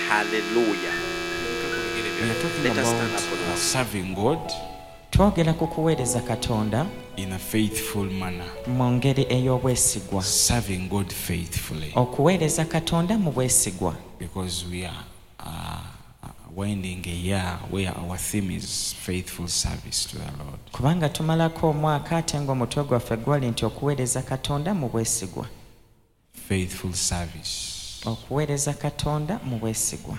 Hallelujah. We are talking Let us stand about up on our feet. serving God twogera ku kuweereza Katonda in a faithful manner. mu ngeri ey'obwesigwa. Serving God faithfully. Okuweereza Katonda mu bwesigwa. Because we are winding a year where our theme is faithful service to the Lord. Kubanga tumalako omwaka ate ng'omutwe gwaffe gwali nti okuweereza Katonda mu bwesigwa. Faithful service. Okuweereza Katonda mu bwesigwa.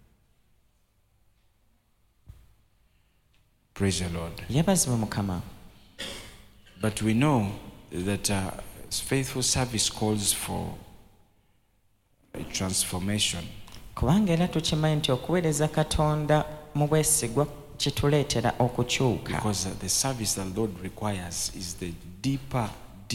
Praise the Lord. Yebazibwe Mukama. But we know that faithful service calls for a transformation. Kubanga era tukimanyi nti okuweereza Katonda mu bwesigwa kituleetera okukyuka. Because the service that the Lord requires is the deeper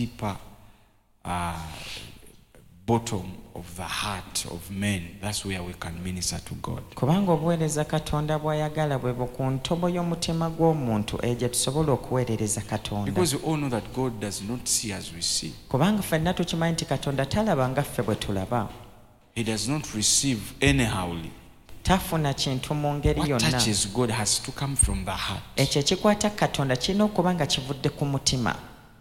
bottom of the heart of men. That's where we can minister to God. Kubanga obuweereza Katonda bw'ayagala bwe ku ntobo y'omutima gw'omuntu egye tusobola okuweerereza Katonda. Because we all know that God does not see as we see. Kubanga ffenna tukimanyi nti Katonda talaba nga ffe bwe tulaba. He does not receive anyhowly. Tafuna kintu mu ngeri What yonna. touches God has to come from the heart. Ekyo ekikwata Katonda kirina okuba nga kivudde ku mutima.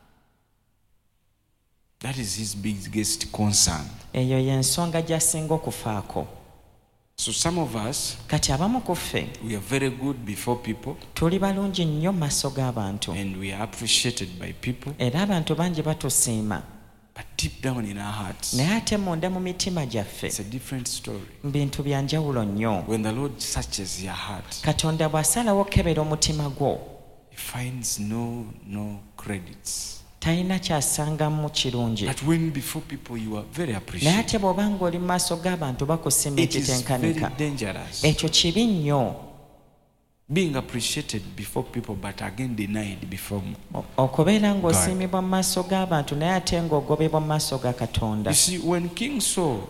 That is his biggest concern. Eyo y'ensonga gy'asinga okufaako. So some of us, Kati abamu ku ffe we are very good before people tuli balungi nnyo mu maaso g'abantu. and we are appreciated by people. Era abantu bangi batusiima. But deep down in our hearts, Naye ate munda mu mitima gyaffe it's a different story. bintu bya njawulo nnyo. When the Lord searches your heart, Katonda bw'asalawo okebera omutima gwo he finds no credits. talina kyasangamu kirungi. But when before people you are very Naye appreciated, ate bw'oba ng'oli mu maaso g'abantu bakusiima it is very ekitenkanika. dangerous. Ekyo kibi nnyo Being appreciated before people but again denied before. okubeera ng'osiimibwa mu maaso g'abantu naye ate ng'ogobebwa mu maaso ga Katonda. You see, when King Saul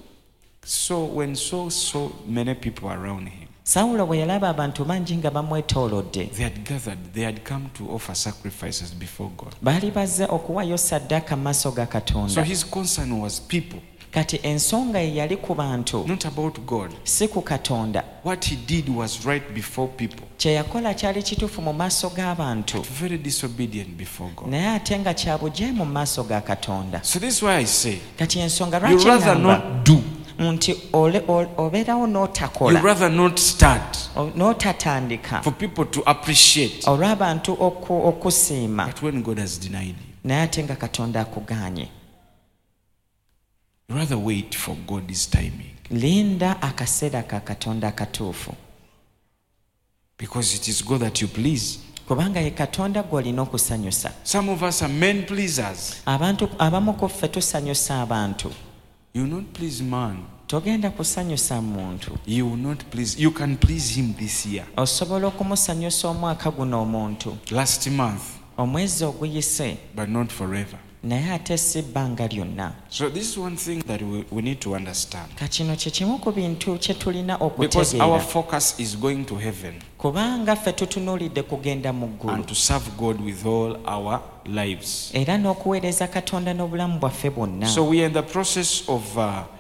saw many people around him, Sawulo bwe yalaba abantu bangi nga bamwetoolodde, they had gathered, they had come to offer sacrifices before God. baali bazze okuwaayo ssaddaaka mu maaso ga So Katonda. his concern was people, Kati ensonga ye yali ku bantu, not about God. si ku Katonda. What he did was right before people, Kye yakola kyali kituufu mu maaso g'abantu, but very disobedient before God. naye ate nga kya bujeemu mu maaso ga Katonda. So this is why I say, Kati ensonga you lwaki rather ŋŋamba not do, nti obeerawo you n'otakola, rather not start n'otatandika for people to appreciate. olw'abantu okusiima, But when God has denied you, naye ate nga Katonda akugaanye. you rather wait for God's timing. Linda akaseera ka Katonda akatuufu, Because it is God that you please. kubanga ye Katonda gw'olina okusanyusa. Some of us are men pleasers. Abantu abamu ku ffe tusanyusa abantu. You will not please man. Togenda kusanyusa muntu. You will not please. You can please him this year. Osobola okumusanyusa omwaka guno omuntu, Last month, omwezi oguyise, but not forever. naye ate si bbanga lyonna. So this is one thing that we need to understand. Kakino kye kimu ku bintu kye tulina Because our okutegeera. focus is going to heaven Kubanga ffe tutunuulidde kugenda mu ggulu, and to serve God with all our lives. era n'okuweereza Katonda n'obulamu bwaffe bwonna. So we are in the process of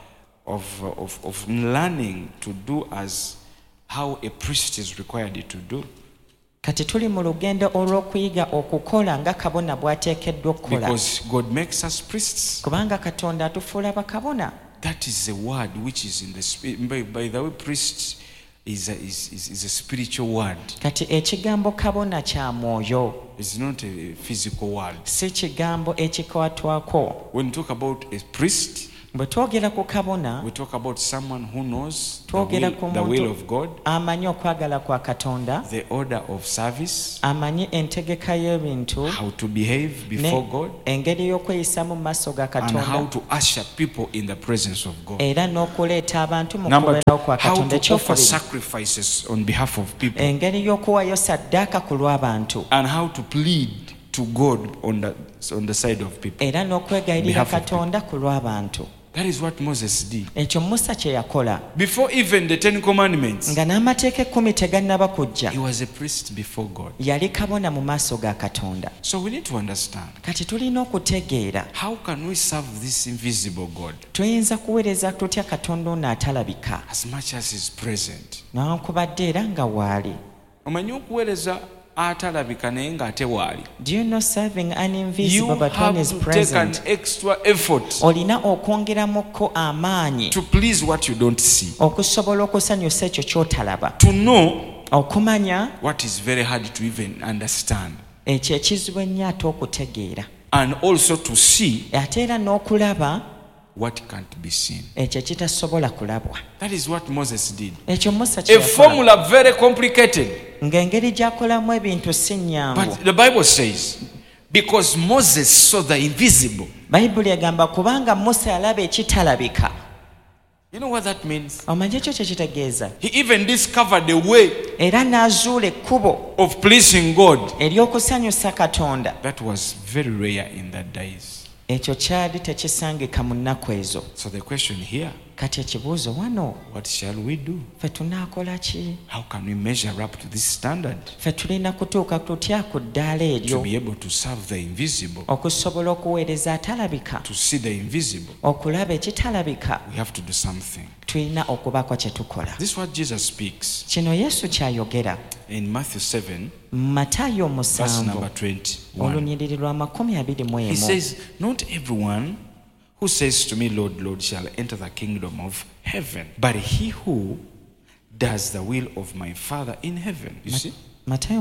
learning to do as how a priest is required to do. Kati tuli mu lugendo olw'okuyiga okukola nga kabona bw'ateekeddwa okukola. Because God makes us priests. Kubanga Katonda atufuula bakabona. That is a word which is in the spirit. By the way, priest is a spiritual word. Kati ekigambo kabona kya mwoyo, It's not a physical word. si kigambo ekikwatwako. When we talk about a priest, Bwe twogera ku kabona, we talk about someone who knows twogera ku the will muntu of God, amanyi okwagala kwa Katonda, the order of service, amanyi entegeka y'ebintu, how to behave before God, engeri y'okweyisa mu maaso ga and how Katonda, to usher people in the presence of God. era n'okuleeta abantu mu Number kubeerawo two, kwa how Katonda. to offer Ekyokubiri, sacrifices on behalf of people, engeri y'okuwaayo ssaddaaka ku lw'abantu, and how to plead to God on the side of people. era n'okwegayirira Behalf of Katonda ku lw'abantu. That is what Moses did. Ekyo Musa kye yakola. Before even the 10 Commandments, Nga n'amateeka 10 tegannaba kujja. he was a priest before God. Yali kabona mu maaso ga Katonda. So we need to understand, Kati tulina okutegeera. how can we serve this invisible God Tuyinza kuweereza tutya Katonda ono atalabika. as much as He's present? Newankubadde era nga waali. Omanyi okuweereza atalabika naye ng'ate waali. Do you know serving an You invisible but one have is to take an present? extra effort Olina okwongeramukko amaanyi to please what you don't see, okusobola okusanyusa ekyo ky'otalaba. to know Okumanya what is very hard to even understand, ekyo ekizibu ennyo ate okutegeera. and also to see Ate era n'okulaba what can't be seen. ekyo ekitasobola kulabwa. That is what Moses did. Ekyo Musa kye A yakola. formula very complicated, Ng'engeri gy'akolamu ebintu si nnyangu. but the Bible says, because Moses saw the invisible. Bayibuli egamba kubanga Musa yalaba ekitalabika. You know what that means? Omanyi ekyo kye kitegeeza? He even discovered a way Era n'azuula ekkubo of pleasing God ery'okusanyusa Katonda. that was very rare in that days. Ekyo kyali tekisangika mu nnaku ezo. So the question here, Kati ekibuuzo wano, what shall we do? ffe tunaakola ki? How can we measure up to this standard Ffe tulina kutuuka tutya ku ddaala to eryo be able to serve the invisible, okusobola okuweereza atalabika, to see the invisible? okulaba ekitalabika? We have to do something. Tulina okubako kye tukola. This is what Jesus speaks Kino Yesu ky'ayogera in Matthew 7, Matayo verse number 7 21. olunyiriri lwa 21. He says, not everyone who says to me, Lord, Lord, shall enter the kingdom of heaven, but he who does the will of my Father in heaven. You see? Matayo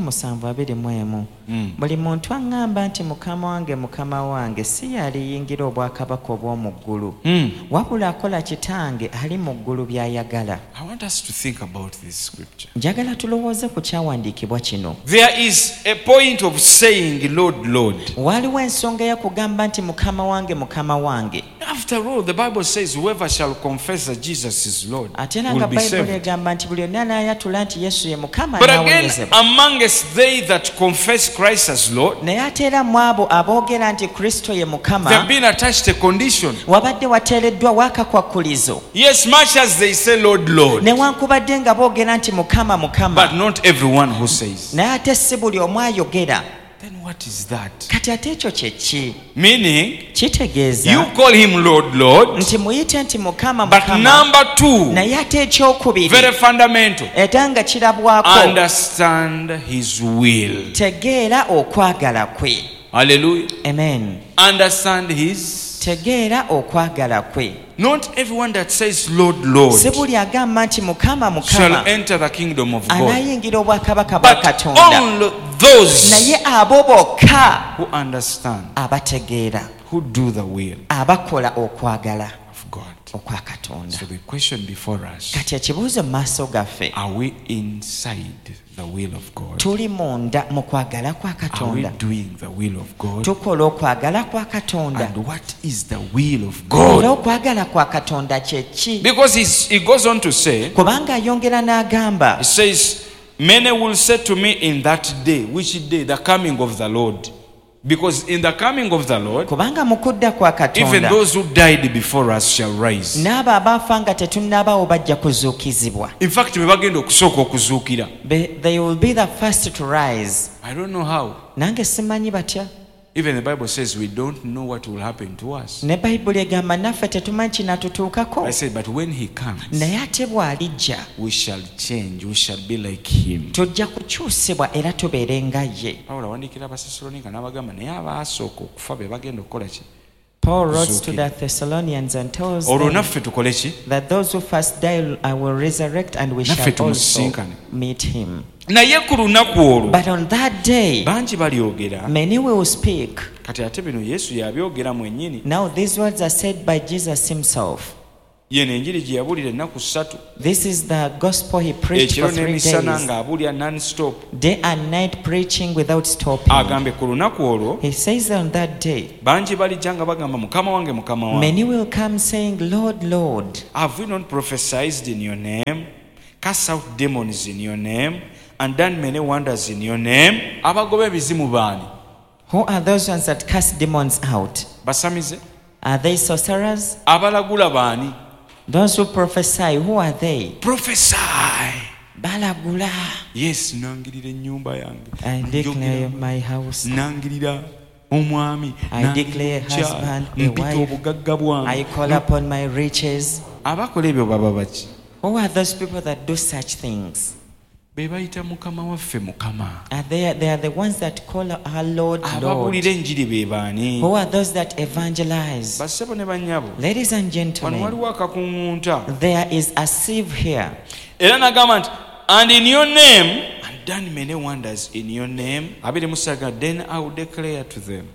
7:21. Buli muntu aŋŋamba nti Mukama wange, Mukama wange, si yaliyingira obwakabaka obw'omu ggulu, wabula akola Kitange ali mu ggulu by'ayagala. I want us to think about this scripture. Njagala tulowooze ku kyawandiikibwa kino. There is a point of saying, Lord, Lord. Waaliwo ensonga ey'okugamba nti Mukama wange, Mukama wange. After all, the Bible says, whoever shall confess that Jesus is Lord Ate era nga will be Bayibuli saved. egamba nti buli yonna anaayatula nti Yesu ye Mukama But again, anaawonyezebwa. amongst they that confess Christ as Lord, Naye ate era mu abo aboogera nti Kristo ye they have Mukama, been attached a condition. wabadde wateereddwawo akakwakkulizo. Yes, much as they say, Lord, Lord, Newankubadde nga boogera nti Mukama, Mukama, but not everyone who says. naye ate si buli omu ayogera. Then what is that? Kati ate ekyo kye ki? Meaning, Kitegeeza you call him Lord, Lord, nti muyite nti Mukama, but Mukama, number two, naye ate ekyokubiri very fundamental, era nga kirabwako, understand his will. tegeera okwagala kwe. Hallelujah. Amen. Understand his. Tegeera okwagala kwe. Not everyone that says, Lord, Lord, Si buli agamba nti Mukama, shall Mukama, enter the kingdom of God, anaayingira obwakabaka bwa but Katonda. only those Naye abo bokka who understand, abategeera, who do the will abakola okwagala of God. okwa Katonda. So the question before us, Kati ekibuuzo mu maaso gaffe, are we inside the will of God? tuli munda mu kwagala kwa Are we Katonda? doing the will of God? Tukola okwagala kwa Katonda? And what is the will of Era God? okwagala kwa Katonda kye ki? Because he goes on to say, Kubanga ayongera n'agamba, he says, many will say to me in that day. Which day? The coming of the Lord. Because in the coming of the Lord, kubanga mu kudda kwa even Katonda, those who died before us shall rise. n'abo abaafa nga tetunnabaawo bajja kuzuukizibwa. In fact, we bagenda okusooka okuzuukira. They will be the first to rise. I don't know how. Nange simanyi batya. Even the Bible says we don't know what will happen to us. Ne Bayibuli egamba naffe tetumanyi kinatutuukako. I said, but when he comes, Naye ate bw'alijja, we shall change. We shall be like him. tujja kukyusibwa era tubeere nga ye. Pawulo awandiikira Abasessaloniika n'abagamba naye abaasooka okufa be bagenda okukola ki? Paul wrote to the Thessalonians and tells Olwo them naffe tukole ki? that those who first die will resurrect and we Naffe shall also tumusinkane. meet him. Naye ku lunaku olwo But on that day, bangi balyogera. many will speak. Kati ate bino Yesu yabyogera mwennyini. Now these words are said by Jesus himself. Yeno enjiri gye yabuulira ennaku 3. This is the gospel he preached Ekiro for 3 n'emisana days, ng'abuulira non-stop. day and night preaching without stopping. Agambe ku lunaku olwo He says on that day, bangi balijja nga bagamba Mukama wange, Mukama wange. many will come saying, Lord, Lord, Have we not prophesied in your name, cast out demons in your name, and done many wonders in your name? Abagoba ebizimu baani? who are those ones that cast demons out? Basamize? Are they sorcerers? Abalagula baani? Those who prophesy, who are they? Prophesy. Balagula. Yes, nangirira ennyumba yange. I declare my house. Nangirira omwami. I declare husband, a wife. I call upon my riches. Abakola ebyo baba baki? Who are those people that do such things? Be bayita mukama waffe mukama. They are the ones that call our Lord, Lord. Ababuulira enjiri be baani? Who are those that evangelize? Bassebo ne bannyabo. Ladies and Wano gentlemen, waliwo akakuŋŋunta. there is a sieve here. Era nagamba nti, and in your name, and done many wonders in your name. Abiri musaga, then I will declare to them,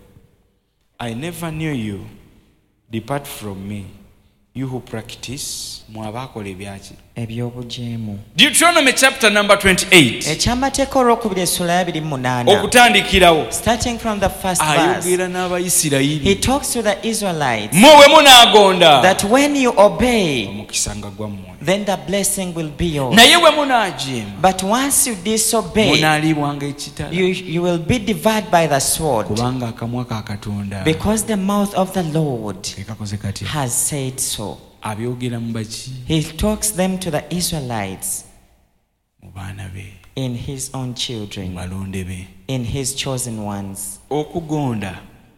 I never knew you. Depart from me, you who practice mwabakola ebyaki. Ebyobujeemu. Deuteronomy chapter number 28. Ekyamateeka olwokubiri essula ya 28. Okutandikirawo. Starting from the first verse. Ayogera n'Abayisirayiri. He talks to the Israelites Mwe munaagonda. that when you obey, Omukisa nga gwammwe. then the blessing will be yours. Naye bwe munaajeema. But once you disobey, Munaalibwanga ekitala. you will be devoured by the sword. Kubanga akamwa ka Katonda. Because the mouth of the Lord Kekakoze katya. has said so. Abyogera mu baki? He talks them to the Israelites Mu baana be. in his own Mu children, balonde be. in his chosen ones. Okugonda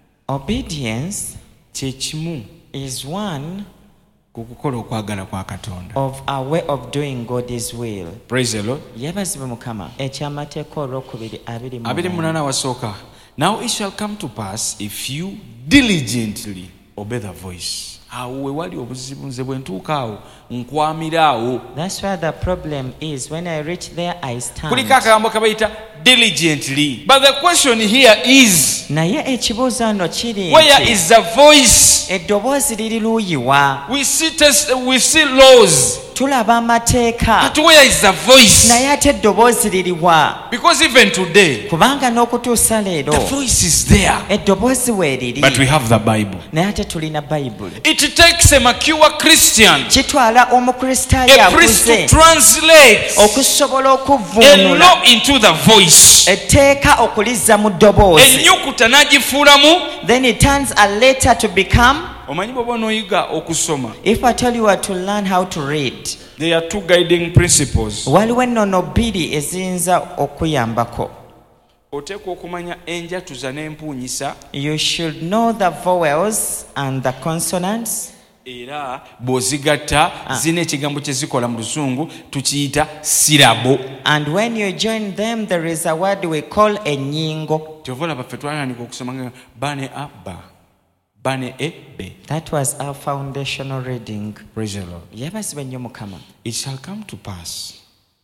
Obedience kye kimu is one ku kukola okwagala kwa Katonda. of a way of doing God's will. Praise the Lord. Yebazibwe Mukama. Ekyamateeka olwokubiri 28. 28 wasooka. Now it shall come to pass if you diligently obey the voice. Awo we wali obuzibu nze bwe ntuuka awo nkwamira awo. That's where the problem is. When I reach there, I stand. Kuliko akagambo kabayita diligently. But the question here is, Naye ekibuuzo ano kiri where nti, is the voice? eddoboozi liri luuyiwa? We see laws. Tulaba amateeka. But where is the voice? Naye ate eddoboozi liriwa? Because even today, Kubanga n'okutuusa leero, the voice is there. eddoboozi weeriri. But we have the Bible. Naye ate tulina Bayibuli. It takes a mature Christian, Kitwala omukristaayo a priest akuze to translate okusobola a okuvvuunula law into the voice. etteeka okulizza mu ddoboozi. Ennyukuta n'agifuulamu. Then it turns a letter to become. Omanyi bw'oba onooyiga okusoma. If I tell you what to learn how to read, There are two guiding principles. waliwo ennono bbiri eziyinza okuyambako. Oteekwa okumanya enjatuza n'empuunyisa. You should know the vowels and the consonants. Era bw'ozigatta zina ekigambo kye zikola mu Luzungu tukiyita sirabo. And when you join them, there is a word we call ennyingo. Tyovola baffe twatandika okusoma nga bane abba bane ebbe. That was our foundational reading. Praise the Lord. Yebazibwe nnyo Mukama. It shall come to pass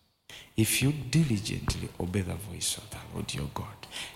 if you diligently obey the voice of the Lord your God.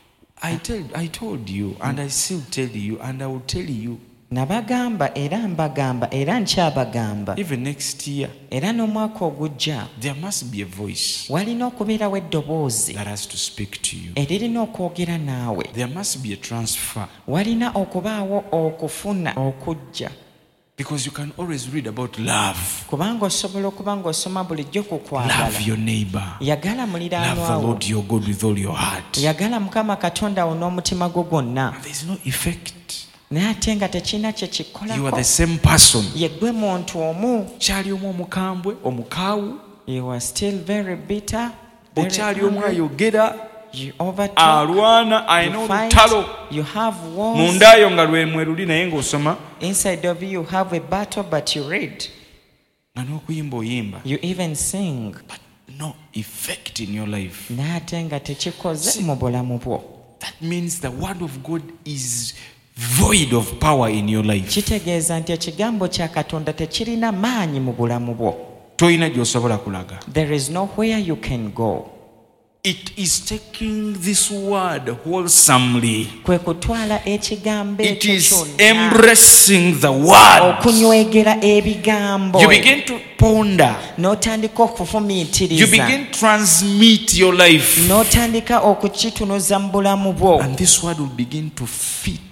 I told you, and I still tell you, and I will tell you. Nabagamba era mbagamba era nkyabagamba. Even next year, Era n'omwaka ogujja there must be a voice walina okubeerawo eddoboozi that has to speak to you. eririna okwogera naawe. There must be a transfer. Walina okubaawo okufuna okujja. Because you can always read about love. Kubanga osobola okuba ng'osoma bulijjo ku kwagala. Love your neighbor. Yagala Love the muliraanwawo. Lord your God with all your heart. Yagala Mukama Katonda wo n'omutima gwo gwonna. There is no effect. Naye ate nga tekirina kye You are the kikolako. same person. Ye ggwe muntu omu. Kyali omu omukambwe, omukaawu. You are still very bitter. Very Okyali omu angry. ayogera. You overtalk. Alwana alina You fight. olutalo. You have wars. Mundaayo nga lwemwe luli naye ng'osoma. Inside of you have a battle, but you read. Nga n'okuyimba oyimba. You even sing. But no effect in your life. Naye ate nga tekikoze mu bulamu bwo. That means the word of God is void of power in your life. Kitegeeza nti ekigambo kya Katonda tekirina maanyi mu bulamu bwo. Toyina gy'osobola kulaga. There is nowhere you can go. It is taking this word wholesomely. Kwe kutwala ekigambo It ekyo is kyonna. embracing the word. Okunywegera ebigambo. You begin to ponder. N'otandika You okufumiitiriza. begin to transmit your life. N'otandika okukitunuza mu bulamu bwo. And this word will begin to fit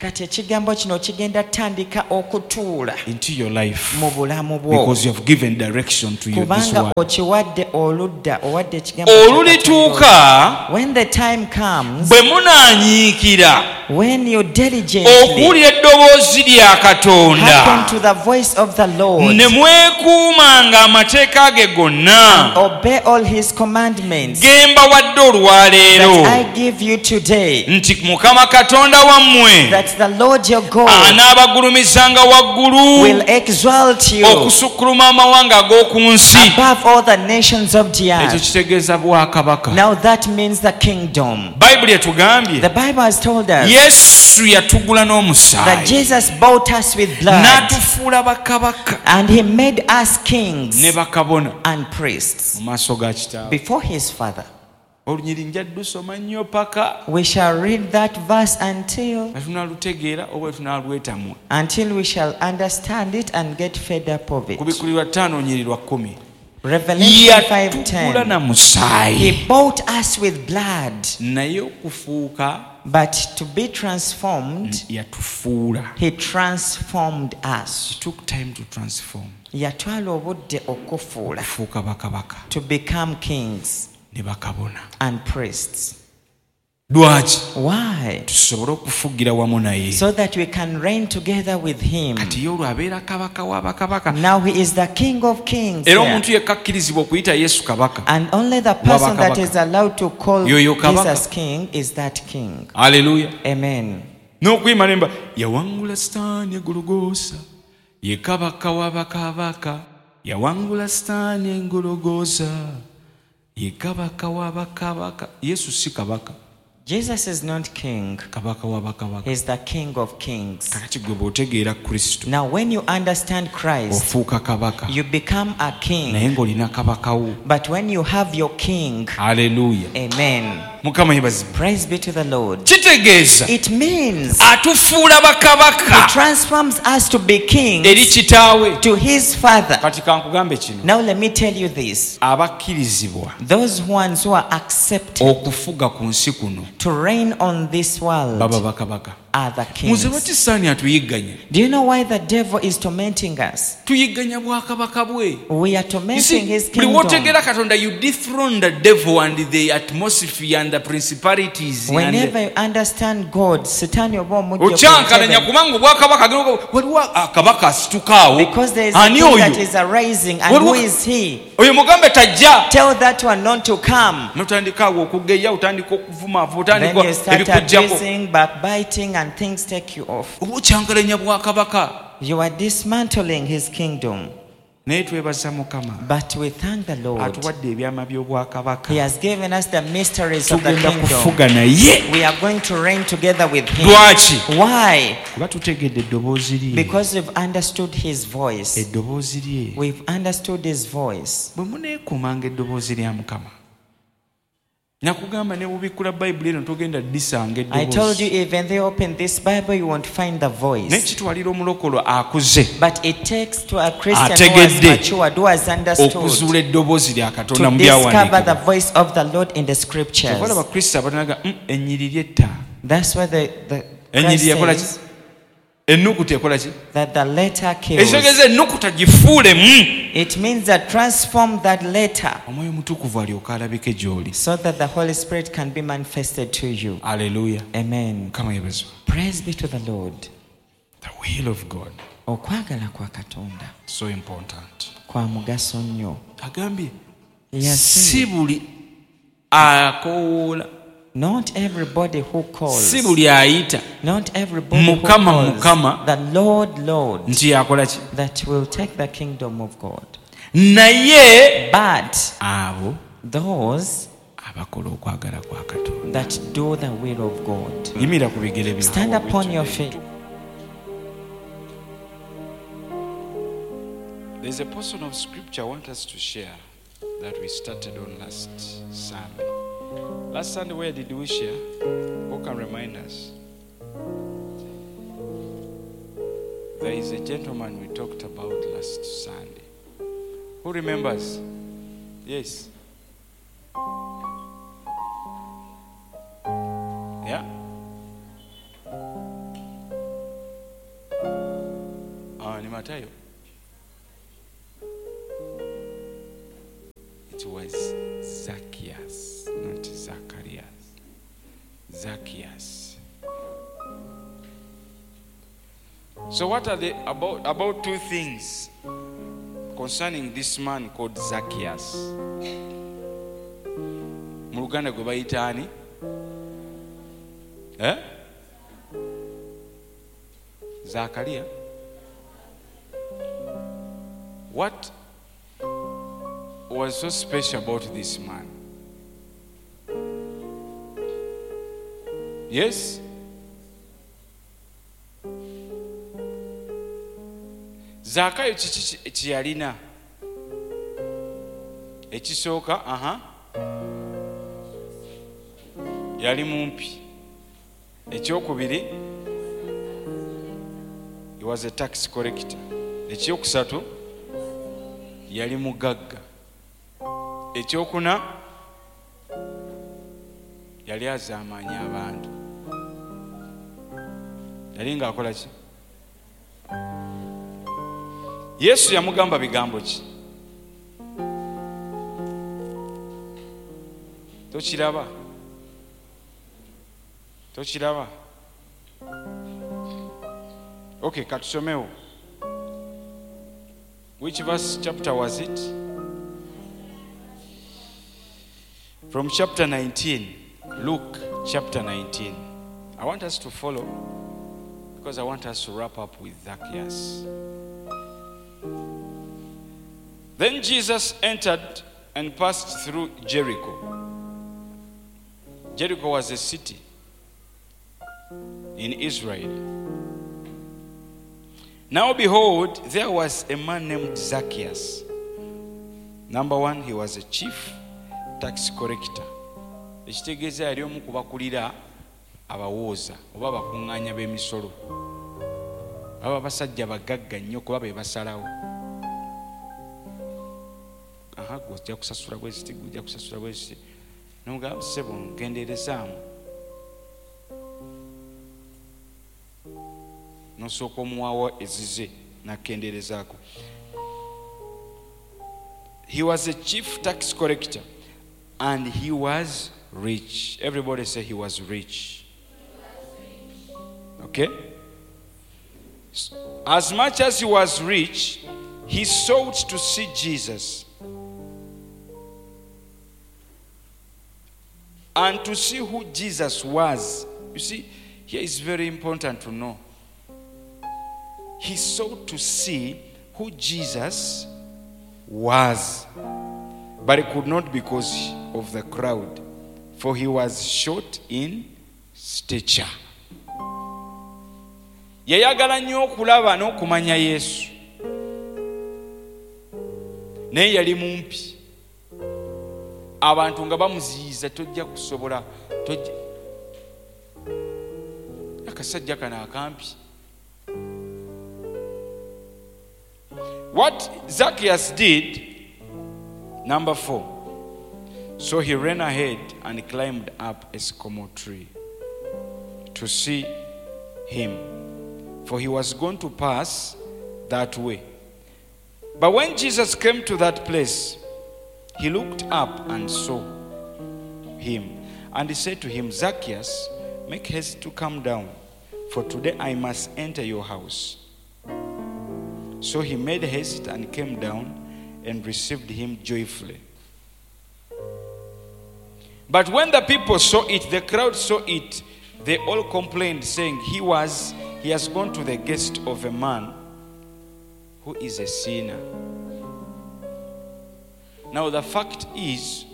kati ekigambo kino kigenda tandika okutuula into your life mu bulamu bwo because you have given direction to you this kubanga word. okiwadde oludda owadde ekigambo Olulituuka when the time comes bwe munaanyiikira when you diligently okuwulira eddoboozi lya Katonda hearken to the voice of the Lord ne mwekuumanga amateeka ge gonna obey all his commandments ge mbawadde olwaleero that I give you today, nti Mukama Katonda wammwe that the Lord your God anaabagulumizanga waggulu will exalt you okusukkuluma amawanga ag'oku nsi. above all the nations of the Ekyo earth. kitegeeza bwakabaka. Now that means the kingdom. Bayibuli etugambye The Bible has told us Yesu yatugula that n'omusaayi Jesus bought us with blood n'atufuula bakabaka and he made us kings ne bakabona and priests mu maaso ga Kitaawe. before his Father. Olunyiri nja lusoma nnyo paka We shall read that verse until nga tunaalutegeera oba tunaalwetamwa. we shall understand it and get fed up of it. Kubikulirwa 5 nyiri lwa 10. Revelation Yatugula na 5:10. musaayi He bought us with blood, naye okufuuka but to be transformed, yatufuula. he transformed us. It took time to transform. Yatwala obudde okufuula Okufuuka bakabaka to become kings ne bakabona. and priests. Lwaki? Why? Tusobole okufugira wamu naye. So that we can reign together with him. Kati ye olwo abeera kabaka wa bakabaka. Now he is the King of Kings. Era here. omuntu yekka akkirizibwa okuyita Yesu kabaka. And only the person that Kabaka. is allowed to call Yoyo kabaka. Jesus King is that King. Haleluya. Amen. N'okuyima nemba yawangula Sitaani egologoosa ye kabaka wa bakabaka. Yawangula Sitaani engologoosa ye kabaka wa bakabaka. Yesu si kabaka. Jesus is not king. Kabaka wa bakabaka. He's the King of Kings. Kakati gwe bw'otegeera Kristo Now when you understand Christ, ofuuka kabaka you become a naye king. ng'olina kabaka wo. But when you have your king, Haleluya. amen. Mukama yebazibwe. Praise be to the Lord. Kitegeeza It means atufuula he bakabaka transforms us to be eri kings kitaawe. to his Father. Kati kankugambe kino, Now let me tell you this. abakkirizibwa Those ones who are accepted okufuga ku nsi kuno to reign on this world baba bakabaka. are the Muze kings. lwaki Sitaani atuyigganya? Do you know why the devil is tormenting us? Tuyigganya bwakabaka bwe. We are You tormenting see, his buli kingdom. w'otegeera Katonda, you dethrone the devil and the atmosphere and the principalities and Whenever you understand God, Satan oba omujja okyankalanya ku kubanga obwakabaka waliwo akabaka asitukaawo. because there is a Ani king that oyo? is arising, and Waliwo- who is he? Oyo mugambe tajja. Tell that one not to come. Notandika awo okugeya, otandika okuvuma, Then otandika you start ebikujjako. abusing, backbiting, and things take you off. Oba okyankalanya bwakabaka. You are dismantling his kingdom. Naye twebaza Mukama But we thank the Lord. atuwadde ebyama by'obwakabaka. He has given us the mysteries of the Tugenda kingdom. kufuga naye. We are going to reign together with him. Lwaki? Why? Kuba tutegedde eddoboozi lye. Because we've understood his voice. Eddoboozi lye. We've understood his voice. Bwe muneekuumanga eddoboozi lya Mukama, nakugamba ne bubikkula Bayibuli eno togenda disanga I told you, eddoboozi. even though you open this Bible, you won't find the voice. N'ekitwalira omulokolo akuze But it takes to a Christian who has Ategedde. matured, who has understood, okuzuula eddoboozi lya Katonda to mu discover the byawandiikibwa. voice of the Lord in the scriptures. Ovala Abakristo abatanaga ennyiriri etta. That's why the Ennyiriri Christ yakola ki? says Ennukuta ekola ki? that the letter kills. Ekitegeeza ennukuta gifuulemu. It means that transform that letter Omwoyo Mutukuvu alyoka alabike gy'oli. so that the Holy Spirit can be manifested to you. Haleluya. Amen. Mukama yebazibwe. Praise be to the Lord. The will of God, Okwagala kwa Katonda so important. kwa mugaso nnyo. Agambye Yes, si buli akoola, not everybody who calls, si buli ayita not everybody who Mukama, calls Mukama. the Lord, Lord, nti yakola ki? that will take the kingdom of God. Naye But abo those abakola okwagala kwa Katonda. that do the will of God. Yimira ku bigere byo. Stand upon your feet. There's a portion of scripture I want us to share that we started on last Sunday. Last Sunday, where did we share? Who can remind us? There is a gentleman we talked about last Sunday. Who remembers? Yes. Yeah? Matayo. It was Zacchaeus, not Zacharias. Zacchaeus. So what are they about two things concerning this man called Zacchaeus? Mu Luganda gwe bayita ani? Zachariah. What was so special about this man? Yes? Zakayo kiki kyeyalina? Ekisooka, yali mumpi. Ekyokubiri, he was a tax collector. Ekyokusatu, yali mugagga. Ekyokuna, yali azaamaanya abantu. Yali ng'akola ki? Yesu yamugamba bigambo ki? Tokiraba? Tokiraba? Okay, katusomewo. Which verse chapter was it? From chapter 19. Luke chapter 19. I want us to follow because I want us to wrap up with Zacchaeus. Then Jesus entered and passed through Jericho. Jericho was a city in Israel. Now behold, there was a man named Zacchaeus. Number one, he was a chief tax collector. Ekitegeeza yali omu kubakulira abawooza oba abakuŋŋaanya b'emisolo. Aba basajja bagagga nnyo kuba be basalawo. Gojja kusasula bweziti, gujja kusasula bweziti. N'omugamba ssebo ngenderezaamu. N'osooka omuwaawo ezize n'akenderezaako. He was a chief tax collector and he was rich. Everybody say he was rich. Okay? As much as he was rich, he sought to see Jesus and to see who Jesus was. You see, here is very important to know. He sought to see who Jesus was, but it could not because of the crowd, for he was short in stature. Yayagala nnyo okulaba n'okumanya Yesu, naye yali mumpi. Abantu nga bamuziyiza, tojja kusobola, tojja. Akasajja kana akampi. What Zacchaeus did, number 4. So he ran ahead and climbed up a sycamore tree to see him, for he was going to pass that way. But when Jesus came to that place, he looked up and saw him, and he said to him, Zacchaeus, make haste to come down, for today I must enter your house. So he made haste and came down and received him joyfully. But when the people saw it, the crowd saw it, they all complained, saying, He has gone to the guest of a man who is a sinner. Now the fact is,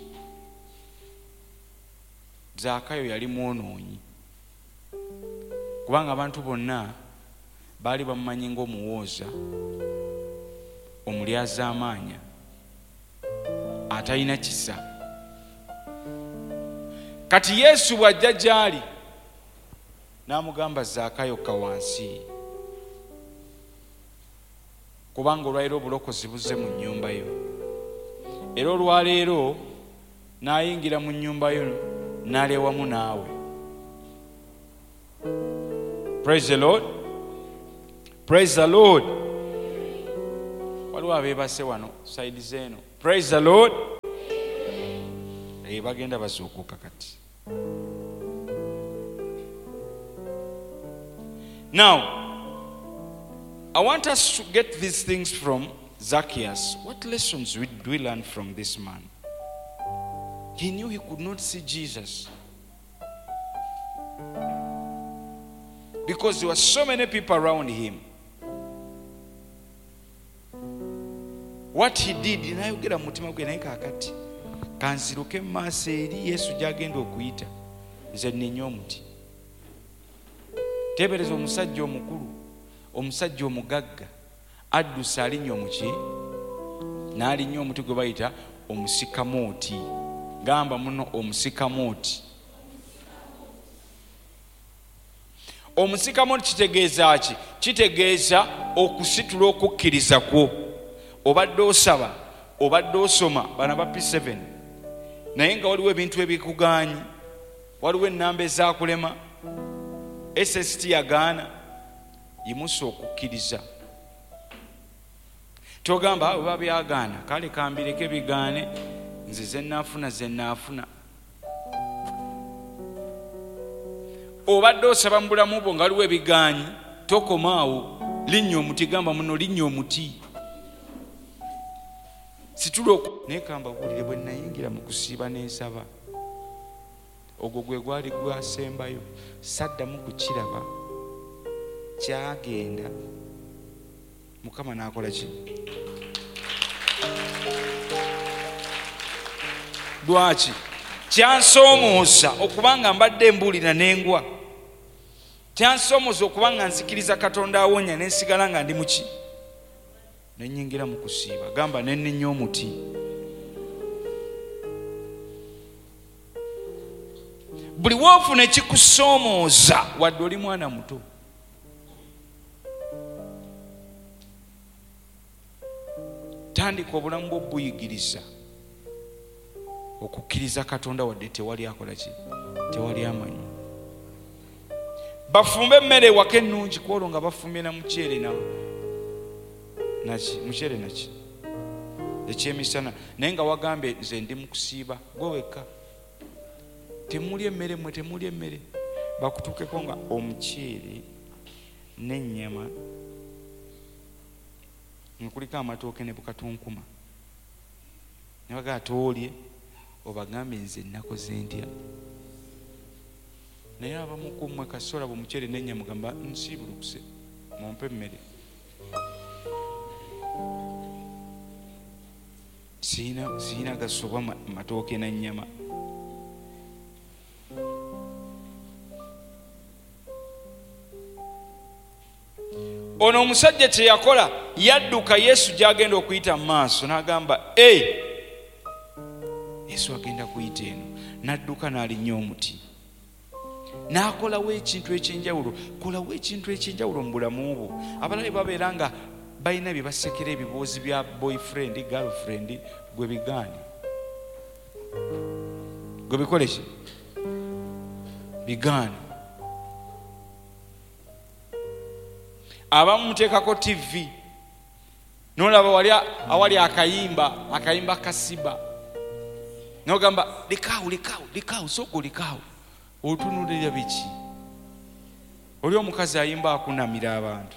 Zakayo yali mwonoonyi. Kubanga abantu bonna baali bamumanyi ng'omuwooza, omulyazaamaanya, atalina kisa. Kati Yesu bw'ajja gy'ali n'amugamba Zakayo kka wansi, kubanga olwaleero obulokozi buzze mu nnyumba yo. Era olwaleero n'ayingira mu nnyumba yo n'alya wamu naawe. Praise the Lord. Praise the Lord. waliwo abeebase wano side zeeno. Praise the Lord. Bagenda bazuukuka kati. Now, I want us to get these things from Zacchaeus. What lessons do we learn from this man? He knew he could not see Jesus because there were so many people around him. What he did, nayogera mu mutima gwe naye kaakati kanziruke mu maaso eri Yesu gy'agenda okuyita, nze nnenya omuti. Teebereza omusajja omukulu, omusajja omugagga addusa alinnya omuki, n'alinnya omuti gwe bayita omusikamooti. Gamba muno omusikamooti. Omusikamooti kitegeeza ki? Kitegeeza okusitula okukkiriza kwo. Obadde osaba, obadde osoma bana ba P7, naye nga waliwo ebintu ebikugaanyi, waliwo ennamba ezaakulema, SST yagaana, yimusa okukkiriza. Togamba bwe babyagaana kale kambireke bigaane, nze ze nnaafuna. Obadde osaba mu bulamu bwo nga waliwo ebigaanyi, tokomaawo, linnya omuti. Gamba muno linnya omuti. Situlo naye kamba bulire bwe nayingira mu kusiiba n'ensaba, ogwo gwe gwali gwasembayo, saddamu kukiraba, kyagenda Mukama n'akola ki? Lwaki? Kyansoomooza okubanga mbadde mbuulira n'engwa, kyansoomooza okubanga nzikiriza Katonda awonya n'ensigala nga ndi muki? Nenyingira mu kusiiba. Gamba nennenya omuti. Buli woofuna ekikusoomooza wadde oli mwana muto, tandika obulamu bwo buyigiriza okukkiriza Katonda wadde tewali akola ki? Tewali amanyi. Bafumbe emmere ewaka ennungi kwolwo nga bafumbye na muceere naki? Muceere naki? Ekyemisana. Naye nga wagambe nze ndi mu kusiiba, gwe wekka. Temuli emmere mmwe, temuli emmere. Bakutuukeko nga omuceere n'ennyama nkuliko amatooke ne bukatunkuma. Ne bagaa toolye, obagambe nze nakoze ntya. Naye abamu ku mmwe kasola bw'omuceere n'ennyama gamba nsiibulukuse, mumpe emmere. Siina gasobwa matooke na nnyama. Ono omusajja kye yakola, yadduka Yesu gy'agenda okuyita mu maaso n'agamba Yesu agenda kuyita eno, n'adduka n'alinnya omuti. N'akolawo ekintu ekyenjawulo. Kolawo ekintu ekyenjawulo mu bulamu bwo. Abalala babeera nga balina bye basekera ebiboozi bya boyfriend, girlfriend, gwe bigaane. Gwe bikole ki? Bigaane. Abamu muteekako TV n'olaba awali akayimba kasiba, n'ogamba likaawo, sooka olikaawo. Otunuulira biki? Oli omukazi ayimba akunamira abantu.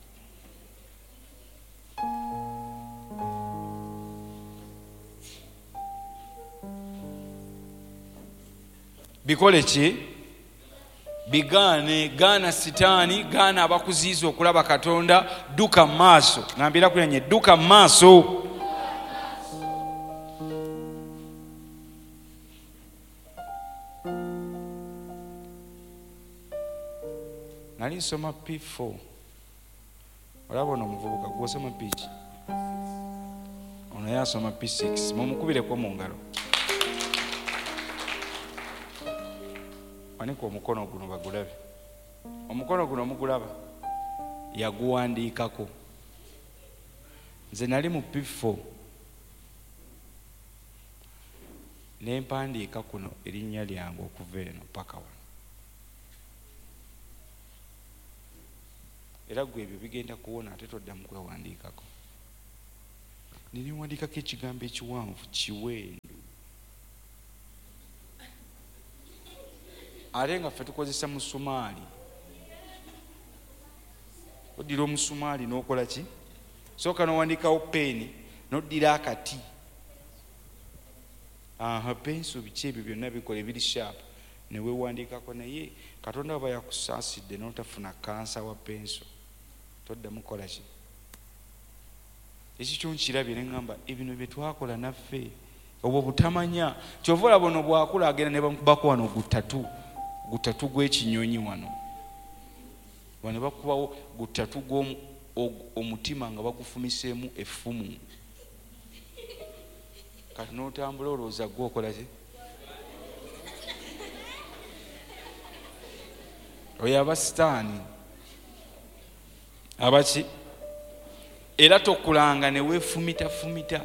Bikole ki? Bigaane. Gaana sitaani, gaana abakuziiza okulaba Katonda. Dduka mu maaso. Ngambira kulenye, dduka mu maaso. Nali nsoma P4. Olaba ono omuvubuka gw'osoma P ki? Ono yasoma P6. Mumukubireko mu ngalo. Wanika omukono guno bagulabe. Omukono guno mugulaba. Yaguwandiikako. Nze nali mu P4. Nempandiika kuno erinnya lyange okuva eno paka wano. Era gwe ebyo bigenda kuwona ate toddamu kwewandiikako. niniwandikako ekigambo ekiwanvu kiwendo ate nga ffe tukozesa musumaali. Oddira omusumaali n'okola ki? Sooka n'owandikawo peeni n'oddira akati. Penso biki ebyo byonna bikola ebiri shaapu ne weewandikako, naye Katonda aba yakusaasidde n'otafuna kansa wa penso toddamu kukola ki? Ekikyo nkirabye ne ŋŋamba ebino bye twakola naffe obwo butamanya. Kyova olaba ono bwakula agenda ne bamukubako wano gutatu gw'ekinyonyi wano bakubawo gutatu gw'omutima nga bagufumiseemu effumu. Kati n'otambula olowooza gwokola ki? Oyo aba sitaani abaki? Era tokulanga ne weefumitafumita.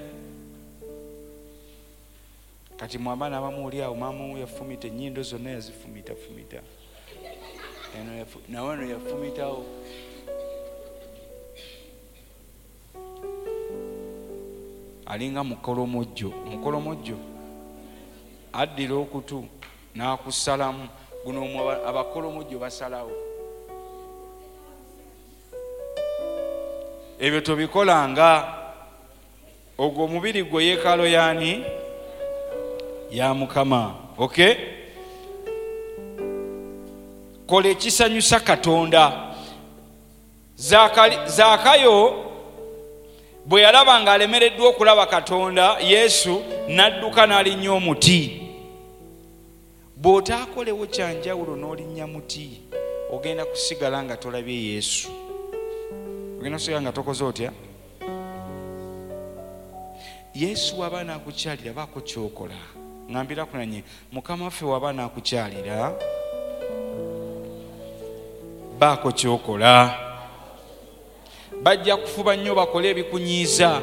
Kati mu abaana abamu oli awo maama we yafumita ennyindo zonna yazifumitafumita, nawe no yafumitawo. Alinga mukolomojjo addira okutu n'akusalamu. Guno abakolomojjo basalawo. Ebyo tobikolanga. Ogwo omubiri gwo yeekalo yaani? Ya Mukama. Okay? Kola ekisanyusa Katonda. Zaakayo bwe yalaba ng'alemereddwa okulaba Katonda, Yesu n'adduka n'alinnya omuti. Bw'otaakolewo kyanjawulo n'olinnya muti, ogenda kusigala nga tolabye Yesu. Ogenda kusigala nga tokoze otya? Yesu waba anaakukyalira baako kyokola. Ngambira kunanye Mukama waffe waba anaakukyalira baako kyokola. Bajja kufuba nnyo bakole ebikunyiiza,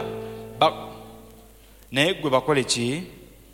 naye gwe bakole ki?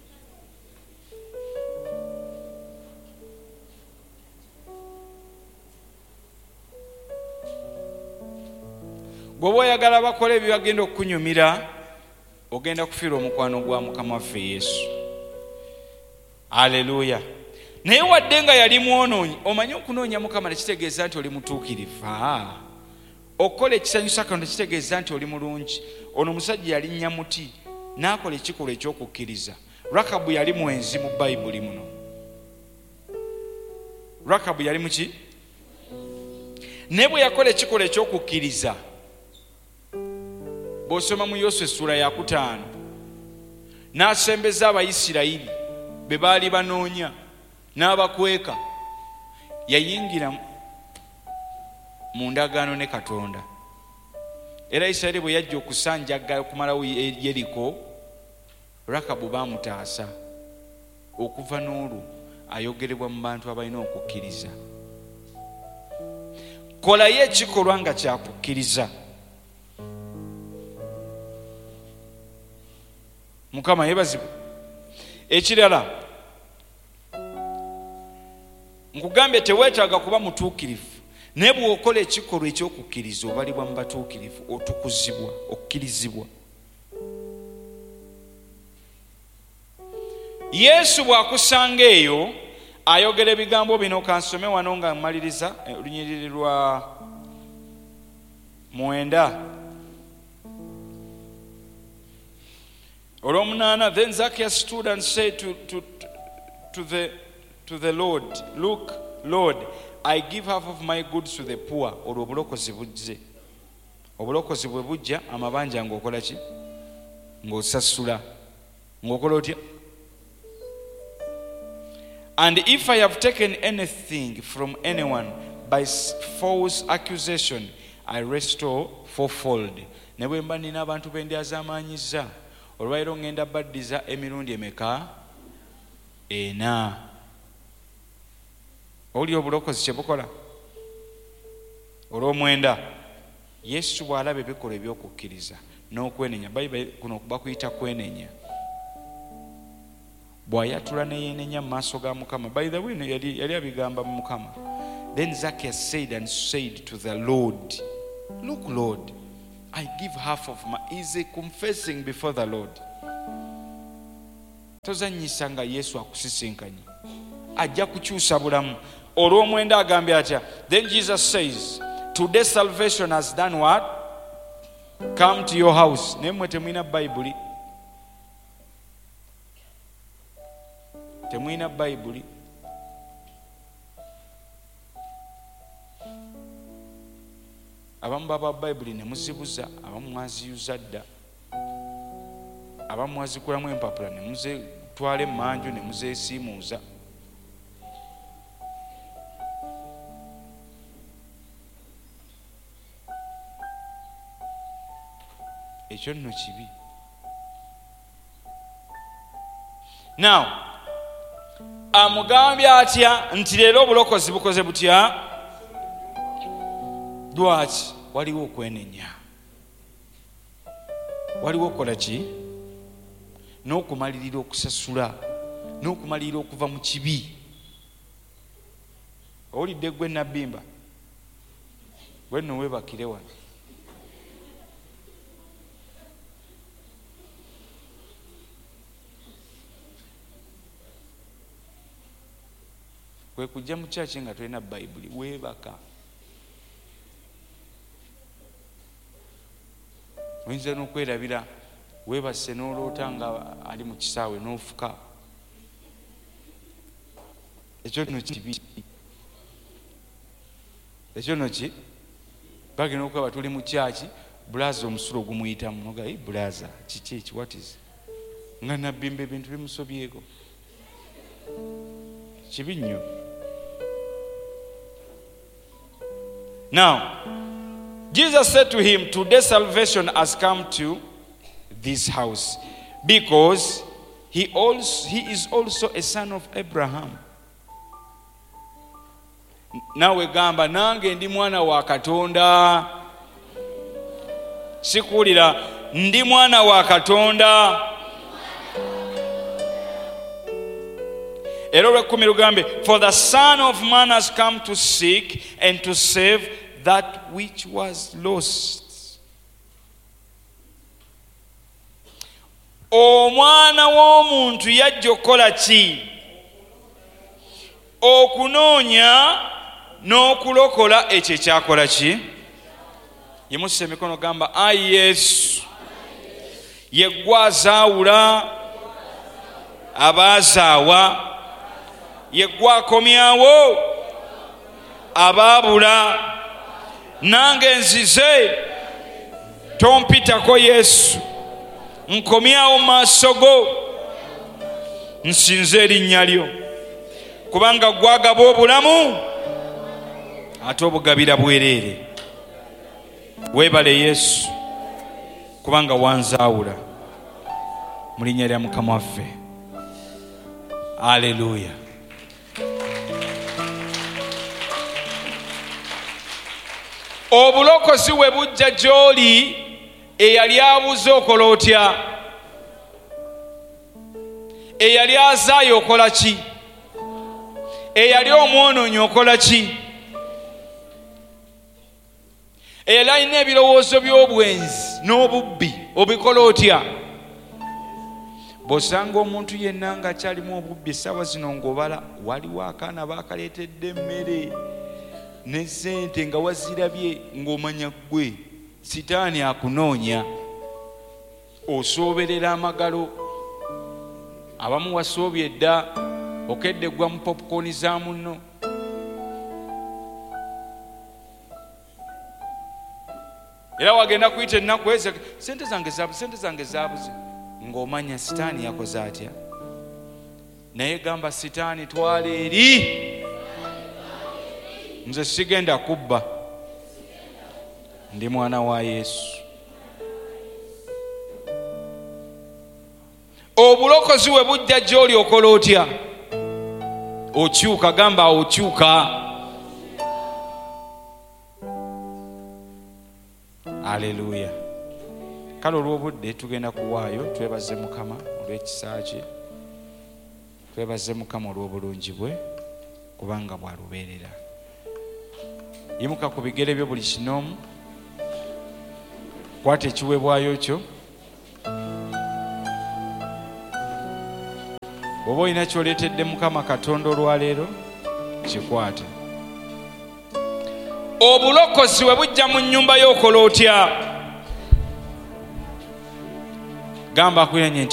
Gwe oyagala bakole ebibagenda okunyumira, ogenda kufiira omukwano gwa Mukama waffe Yesu. Aleluya. Naye wadde nga yali mwonoonyi, omanyi okunoonya Mukama tekitegeeza nti oli mutuukirivu. Okukola ekisanyusa Katonda kitegeeza nti oli mulungi. Ono omusajja yalinnya muti n'akola ekikolwa ekyokukkiriza. Rakabu yali mwenzi mu Bayibuli muno. Rakabu yali muki? Ne bwe yakola ekikolwa ekyokukkiriza, bw'osoma mu Yoswa essula ya 5, n'asembeza Abayisirayiri be baali banoonya n'abakweka, yayingira mu ndagaano ne Katonda. Era Isirayiri bwe yajja okusanjaga okumalawo Yeriko, Rakabu baamutaasa. Okuva n'olwo ayogerebwa mu bantu abalina okukkiriza. Kolayo ekikolwa nga kyakukkiriza. Mukama yeebazibwe. Ekirala, nkugambye teweetaaga kuba mutuukirivu, naye bw'okola ekikolwa ekyokukkiriza obalibwa mu batuukirivu, otukuzibwa, okkirizibwa. Yesu bw'akusanga eyo ayogera ebigambo bino. Kansome wano nga mmaliriza olunyiriri lwa 9. Olw'omunaana, then Zacchaeus stood and said to the Lord, "Look, Lord, I give half of my goods to the poor." Olwo obulokozi bujje. Obulokozi bwe bujja, amabanja ng'okola ki? Ng'osasula. Ng'okola otya? "And if I have taken anything from anyone by false accusation, I restore fourfold." Ne bwe mba nina abantu be ndyazaamaanyizza, olwaleero ngenda baddiza emirundi emeka? 4. Oli obulokozi kye bukola? Olw'omwenda, Yesu bw'alaba ebikolwa ebyokukkiriza n'okwenenya, Bayibuli kuno bakuyita kwenenya. Bw'ayatula ne yeenenya mu maaso ga Mukama. By the way, yali abigamba mu Mukama. Then Zacchaeus said to the Lord, "Look, Lord, I give half of my, is confessing before the Lord. Tozanyisa nga Yesu akusisinkanye ajja kukyusa bulamu. Olw'omwenda agambye atya? Then Jesus says, today salvation has done what? Come to your house. Nemwe temwina Bayibuli. Temwina Bayibuli. Abamu baba Bayibuli ne muzibuza, abamu mwaziyuza dda, abamu mwazikulamu empapula ne muzitwala emmanju ne muzeesiimuuza. Ekyo nno kibi. Now amugambye atya nti leero obulokozi bukoze butya? Lwaki? Waliwo okwenenya, waliwo okukola ki? N'okumalirira okusasula, n'okumalirira okuva mu kibi. Owulidde gwe Nabbimba? Gwe nno weebakire wano. Kwe kujja mu kyaki nga tolina Bayibuli, weebaka. Oyinza n'okwerabira weebase n'oloota nga ali mu kisaawe n'ofuka. Ekyo nno kibi. Ekyo nno ki? Bagenda okweba tuli mu kyaki, bulaaza omusulo gumuyitamu. Noga, bulaaza kiki eki? What is? Nga Nabbimba ebintu bimusobyeko. Kibi nnyo. Now, Jesus said to him, today salvation has come to this house because he is also a son of Abraham. Nawe gamba nange ndi mwana wa Katonda. Sikulira ndi mwana wa Katonda. Era olw'ekkumi lugambe, for the Son of Man has come to seek and to save that which was lost. Omwana w'omuntu yajja okukola ki? Okunoonya n'okulokola ekyo ekyakola ki? Yimusa emikono gamba, ayi Yesu, ye ggwe azaawula abaazaawa, ye ggwe akomyawo abaabula. Nange nzize, tompitako Yesu, nkomyawo maaso go, nsinze erinnya lyo, kubanga gwagaba obulamu ate obugabira bwereere. Weebale Yesu, kubanga wanzaawula mu linnya lya Mukama waffe. Haleluya. Obulokozi we bujja gy'oli, eyali abuze okola otya? Eyali azaayo okola ki? Eyali omwonoonyi okola ki? Eyali alina ebirowoozo by'obwenzi n'obubbi obikola otya? Bw'osanga omuntu yenna ng'akyalimu obubbi essaawa zino ng'obala, waliwo akaana baakaleetedde emmere ne ssente nga wazirabye ng'omanya ggwe sitaani akunoonya. Osooberera amagalo, abamu wasoobye dda, okedde gwa mu popcorn za munno. Era wagenda kuyita ennaku ezo, sente zange zaabuze, ng'omanya sitaani yakoze atya. Naye gamba sitaani, twala eri, nze sigenda kubba, ndi mwana wa Yesu. Obulokozi we bujja gy'oli okola otya? Okyuka, gamba okyuka. Haleluya. Kale olw'obudde tugenda kuwaayo. Twebaze Mukama olw'ekisa kye, twebaze Mukama olw'obulungi bwe, kubanga bwalubeerera. Yimuka ku bigere byo buli kinoomu. kwata ekiweebwayo kyo. Bw'oba olina ky'oleetedde Mukama Katonda olwaleero kikwate. Obulokozi bwe bujja mu nnyumba y'okola otya? Gamba akuyanye nti